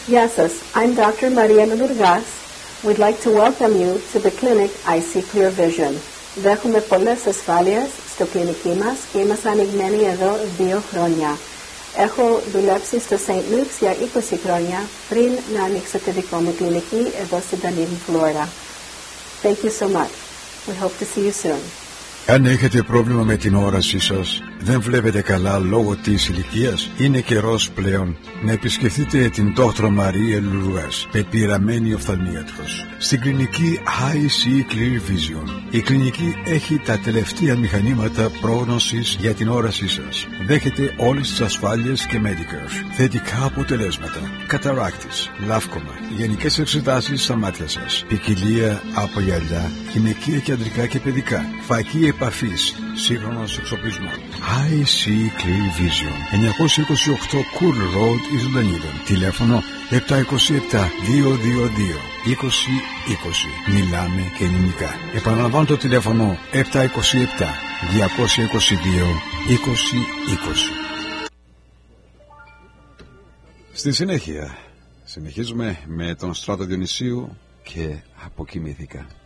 Γεια σας, I'm Dr. Maria Lourgas. We'd like to welcome you to the clinic I See Clear Vision. Δέχομαι πολλές ασφάλειες στο κλινική μας και είμαστε ανοιγμένοι εδώ 2 χρόνια. Έχω δουλέψει στο St. Luke's για 20 χρόνια πριν να ανοίξω τη δικό μου κλινική εδώ στην Dunedin, Florida. Thank you so much. We hope to see you soon. Αν έχετε πρόβλημα με την όρασή σας, δεν βλέπετε καλά λόγω της ηλικίας, είναι καιρός πλέον να επισκεφτείτε την Dr. Maria Lourgas, πεπειραμένη οφθαλμίατρος, στην κλινική I See Clear Vision. Η κλινική έχει τα τελευταία μηχανήματα πρόγνωσης για την όρασή σας. Δέχεται όλες τις ασφάλειες και Medicare. Θετικά αποτελέσματα, καταράκτης, λάφκομα, γενικές εξετάσεις στα μάτια σας, ποικιλία από γυαλιά, γυναικεία και αντρικά και παιδικά, φακή επαφής, σύγχρονος εξοπλισμός. I See Clear Vision, 928 Cool Road, East Dunedin. Τηλέφωνο 727-222-2020. Μιλάμε και ελληνικά. Επαναλαμβάνω το τηλέφωνο 727-222-2020. Στη συνέχεια συνεχίζουμε με τον Στράτο Διονυσίου και αποκοιμήθηκα.